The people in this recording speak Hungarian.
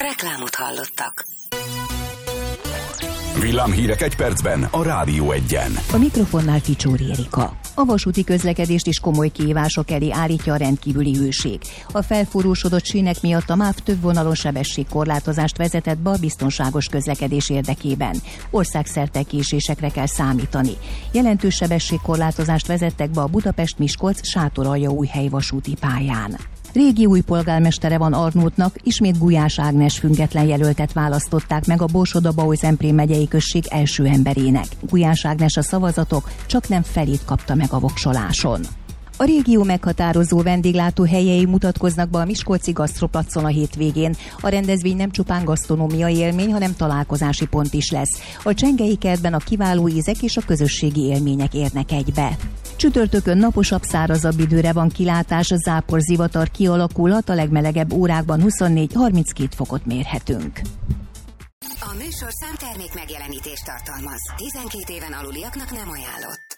Reklámot hallottak. Villámhírek egy percben a Rádió Egyen. A mikrofonnál Ficsóri Erika. A vasúti közlekedést is komoly kihívások elé állítja a rendkívüli hőség. A felforrósodott sínek miatt a MÁV több vonalon sebességkorlátozást vezetett be a biztonságos közlekedés érdekében. Országszerte késésekre kell számítani. Jelentős sebességkorlátozást vezettek be a Budapest-Miskolc-Sátoraljaújhely vasúti pályán. Régi új polgármestere van Arnótnak, ismét Gulyás Ágnes független jelöltet választották meg a Borsod-Abaúj-Zemplén megyei község első emberének. Gulyás Ágnes a szavazatok csaknem felét kapta meg a voksoláson. A régió meghatározó vendéglátóhelyei mutatkoznak be a miskolci gasztroplacon a hétvégén. A rendezvény nem csupán gasztronómiai élmény, hanem találkozási pont is lesz. A Csengei kertben a kiváló ízek és a közösségi élmények érnek egybe. Csütörtökön naposabb, szárazabb időre van kilátás, a záporzivatar kialakulhat, a legmelegebb órákban 24-32 fokot mérhetünk. A műsor számtermék megjelenítést tartalmaz. 12 éven aluliaknak nem ajánlott.